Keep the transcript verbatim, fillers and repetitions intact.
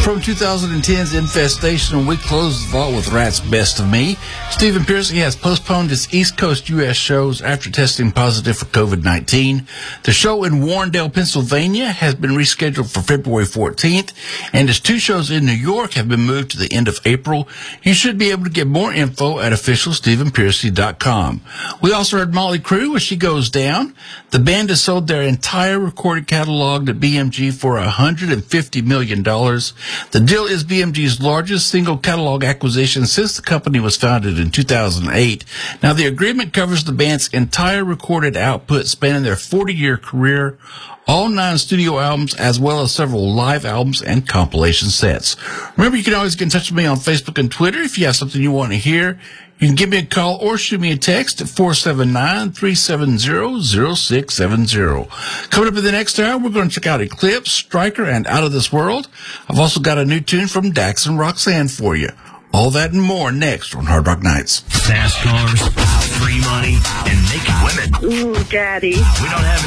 From twenty ten's Infestation, we close the vault with Rat's Best of Me. Stephen Pearcy has postponed his East Coast U S shows after testing positive for COVID nineteen. The show in Warrendale, Pennsylvania has been rescheduled for February fourteenth, and his two shows in New York have been moved to the end of April. You should be able to get more info at official stephen pearcy dot com. We also heard Motley Crue with She Goes Down. The band has sold their entire recorded catalog to B M G for one hundred fifty million dollars. The deal is B M G's largest single catalog acquisition since the company was founded in two thousand eight. Now, the agreement covers the band's entire recorded output spanning their forty-year career, all nine studio albums, as well as several live albums and compilation sets. Remember, you can always get in touch with me on Facebook and Twitter if you have something you want to hear. You can give me a call or shoot me a text at four seven nine, three seven zero, zero six seven zero. Coming up in the next hour, we're going to check out Eclipse, Stryker, and Out of This World. I've also got a new tune from Dax and Roxanne for you. All that and more next on Hard Rock Nights. Fast cars, free money, and naked women. Ooh, Daddy. We don't have